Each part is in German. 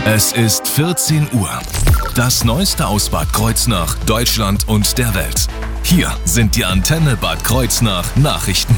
Es ist 14 Uhr. Das Neueste aus Bad Kreuznach, Deutschland und der Welt. Hier sind die Antenne Bad Kreuznach Nachrichten.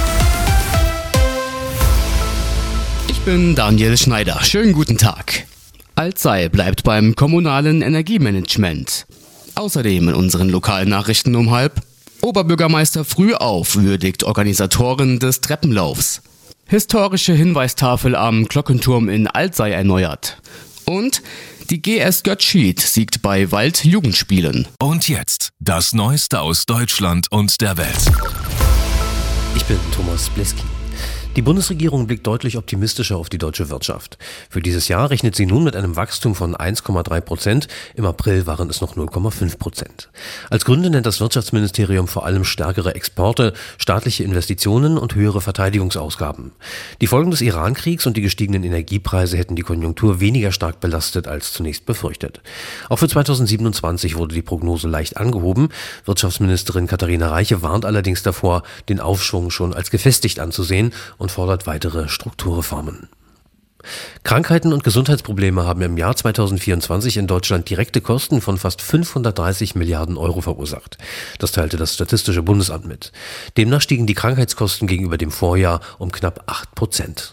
Ich bin Daniel Schneider. Schönen guten Tag. Alzey bleibt beim kommunalen Energiemanagement. Außerdem in unseren lokalen Nachrichten um 12:30. Oberbürgermeister Frühauf würdigt Organisatoren des Treppenlaufs. Historische Hinweistafel am Glockenturm in Alzey erneuert. Und die GS Götzschied siegt bei Wald-Jugendspielen. Und jetzt das Neueste aus Deutschland und der Welt. Ich bin Thomas Bleski. Die Bundesregierung blickt deutlich optimistischer auf die deutsche Wirtschaft. Für dieses Jahr rechnet sie nun mit einem Wachstum von 1,3%. Im April waren es noch 0,5%. Als Gründe nennt das Wirtschaftsministerium vor allem stärkere Exporte, staatliche Investitionen und höhere Verteidigungsausgaben. Die Folgen des Iran-Kriegs und die gestiegenen Energiepreise hätten die Konjunktur weniger stark belastet als zunächst befürchtet. Auch für 2027 wurde die Prognose leicht angehoben. Wirtschaftsministerin Katharina Reiche warnt allerdings davor, den Aufschwung schon als gefestigt anzusehen und fordert weitere Strukturreformen. Krankheiten und Gesundheitsprobleme haben im Jahr 2024 in Deutschland direkte Kosten von fast 530 Milliarden Euro verursacht. Das teilte das Statistische Bundesamt mit. Demnach stiegen die Krankheitskosten gegenüber dem Vorjahr um knapp 8%.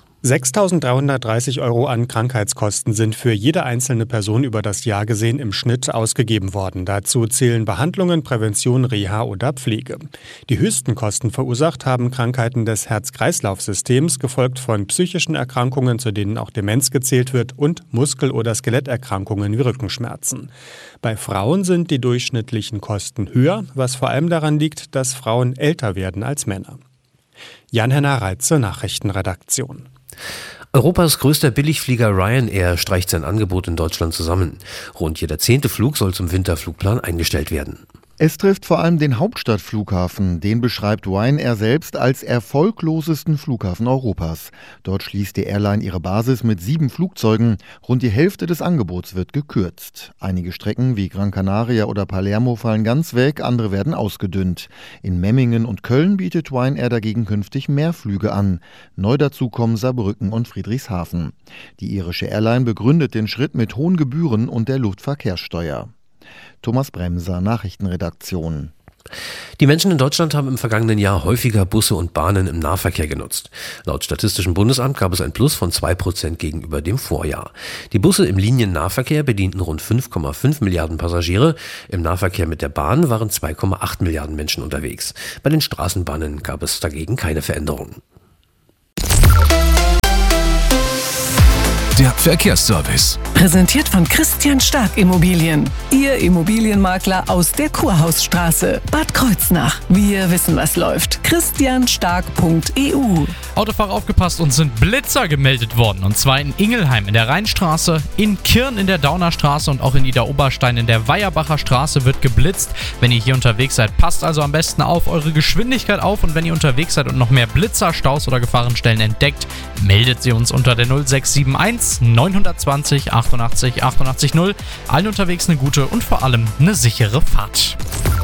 6.330 Euro an Krankheitskosten sind für jede einzelne Person über das Jahr gesehen im Schnitt ausgegeben worden. Dazu zählen Behandlungen, Prävention, Reha oder Pflege. Die höchsten Kosten verursacht haben Krankheiten des Herz-Kreislauf-Systems, gefolgt von psychischen Erkrankungen, zu denen auch Demenz gezählt wird, und Muskel- oder Skeletterkrankungen wie Rückenschmerzen. Bei Frauen sind die durchschnittlichen Kosten höher, was vor allem daran liegt, dass Frauen älter werden als Männer. Jan-Henner Reitze, Nachrichtenredaktion. Europas größter Billigflieger Ryanair streicht sein Angebot in Deutschland zusammen. Rund jeder 10. Flug soll zum Winterflugplan eingestellt werden. Es trifft vor allem den Hauptstadtflughafen. Den beschreibt Ryanair selbst als erfolglosesten Flughafen Europas. Dort schließt die Airline ihre Basis mit 7 Flugzeugen. Rund die Hälfte des Angebots wird gekürzt. Einige Strecken wie Gran Canaria oder Palermo fallen ganz weg, andere werden ausgedünnt. In Memmingen und Köln bietet Ryanair dagegen künftig mehr Flüge an. Neu dazu kommen Saarbrücken und Friedrichshafen. Die irische Airline begründet den Schritt mit hohen Gebühren und der Luftverkehrssteuer. Thomas Bremser, Nachrichtenredaktion. Die Menschen in Deutschland haben im vergangenen Jahr häufiger Busse und Bahnen im Nahverkehr genutzt. Laut Statistischem Bundesamt gab es ein Plus von 2% gegenüber dem Vorjahr. Die Busse im Liniennahverkehr bedienten rund 5,5 Milliarden Passagiere. Im Nahverkehr mit der Bahn waren 2,8 Milliarden Menschen unterwegs. Bei den Straßenbahnen gab es dagegen keine Veränderung. Der Verkehrsservice. Präsentiert von Christian Stark Immobilien. Ihr Immobilienmakler aus der Kurhausstraße, Bad Kreuznach. Wir wissen, was läuft. christianstark.eu. Autofahrer aufgepasst, uns sind Blitzer gemeldet worden. Und zwar in Ingelheim in der Rheinstraße, in Kirn in der Daunerstraße und auch in Idar-Oberstein in der Weierbacher Straße wird geblitzt. Wenn ihr hier unterwegs seid, passt also am besten auf eure Geschwindigkeit auf. Und wenn ihr unterwegs seid und noch mehr Blitzer, Staus oder Gefahrenstellen entdeckt, meldet sie uns unter der 0671 920 88 88 0. Allen unterwegs eine gute und vor allem eine sichere Fahrt.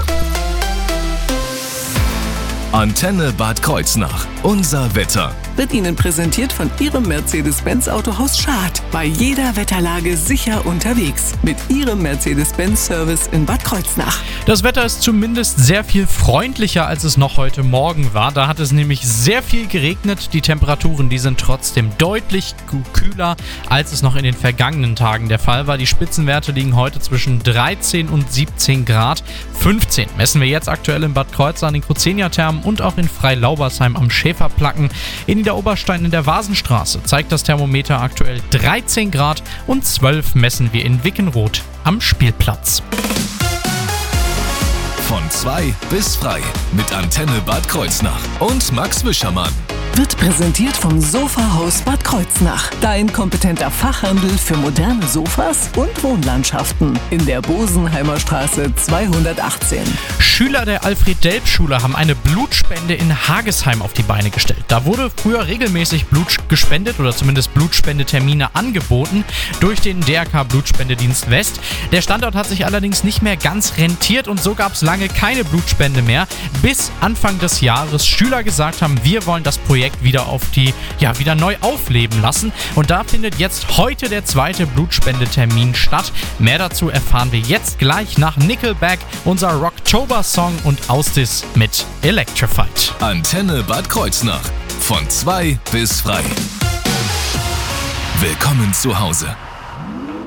Antenne Bad Kreuznach. Unser Wetter. Wird Ihnen präsentiert von Ihrem Mercedes-Benz Autohaus Schad. Bei jeder Wetterlage sicher unterwegs. Mit Ihrem Mercedes-Benz-Service in Bad Kreuznach. Das Wetter ist zumindest sehr viel freundlicher, als es noch heute Morgen war. Da hat es nämlich sehr viel geregnet. Die Temperaturen, die sind trotzdem deutlich kühler, als es noch in den vergangenen Tagen der Fall war. Die Spitzenwerte liegen heute zwischen 13 und 17 Grad. 15 messen wir jetzt aktuell in Bad Kreuznach an den Cruzenia-Thermen und auch in Freilaubersheim am Schäferplacken. In Niederoberstein in der Vasenstraße zeigt das Thermometer aktuell 13 Grad und 12 messen wir in Wickenroth am Spielplatz. Von 2 bis frei mit Antenne Bad Kreuznach und Max Wischermann. Wird präsentiert vom Sofahaus Bad Kreuznach. Dein kompetenter Fachhandel für moderne Sofas und Wohnlandschaften. In der Bosenheimer Straße 218. Schüler der Alfred-Delp-Schule haben eine Blutspende in Hagesheim auf die Beine gestellt. Da wurde früher regelmäßig Blut gespendet oder zumindest Blutspendetermine angeboten durch den DRK Blutspendedienst West. Der Standort hat sich allerdings nicht mehr ganz rentiert und so gab es lange keine Blutspende mehr, bis Anfang des Jahres Schüler gesagt haben, wir wollen das Projekt Projekt wieder wieder neu aufleben lassen. Und da findet jetzt heute der zweite Blutspendetermin statt. Mehr dazu erfahren wir jetzt gleich nach Nickelback, unser Rocktober-Song und Austis mit Electrified. Antenne Bad Kreuznach. Von 2 bis frei. Willkommen zu Hause.